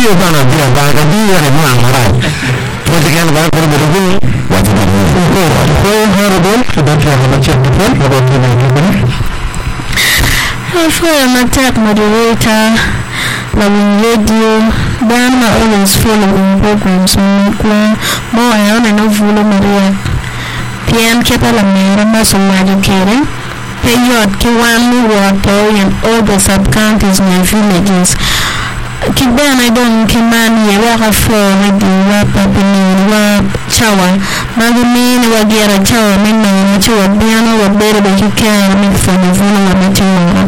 Dio va a dire che Dio è morale. Poi che hanno fatto per lui, guarda poi horrible, so don't you have a check before about the attack moderator, loving radio, Dana always following programs more on and over Maria. PM Catalamera, Muscle educated. Payot, Kiwami, Water, and all the sub-counties and villages. Kibana don Kimani, Waka Florida, Wapapini, Chawa, Magumini, Wagira Chawa, Mino, Chua, Biano, what better than you can make for the Vula material.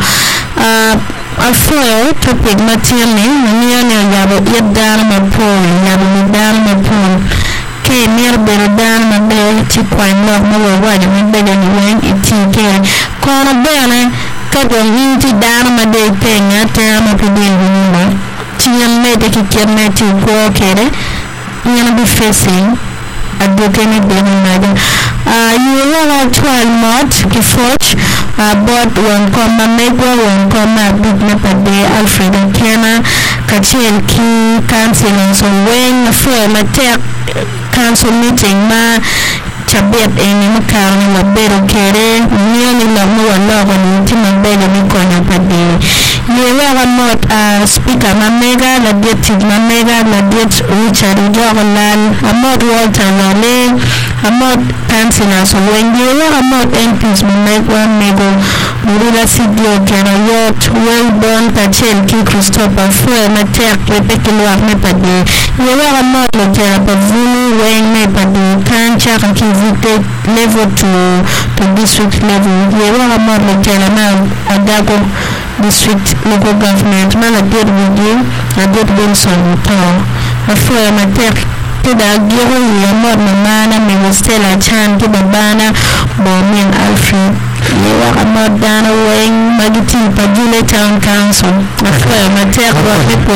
A foil topic materially, Niana Yabo, Yadama Pole, Yabu Dama Pole, K near Berodana, Mabel, Chiquine, Mother, Wadi, Mabel, and It, Corner Bana, Kadon, Inti, Dana, Day, Paying, Atama, Pudin, Chiam made a kickerneti walk at it. You're gonna be facing a broken mother. You will have 12 mods before but 1 Megwa, 1 Big Napa Day, Alfred and Kenna, Kachel Key, Council, so when the firm attack council meeting, Chabet and Macaron, a better carry, nearly love and intimate bed and corner per day. You will not speaker Mamega, la diet Mamega, la diet Richard Jogolan, a mod Walter Raleigh, a mod Pansina. So when you are a mod MPs, Mamega, Mego, Murula Sidio, Gerayot, Wellborn, Tachel, Ki Christopher, Fuel, Matek, Rebecca Mepade. You are a mod Logera, Bavulu, Wayne Mepade, Kancha, Kizite, level to district level. You are a mod Logera now, Adago. District local government, man, I did with you, I did Wilson Town. I feel my tech to the Giro, Yamod Mamana, me was still a chant to the banner, Bommy and Alfred. You are a mod down away, Maggie Pajula Town Council. I feel my tech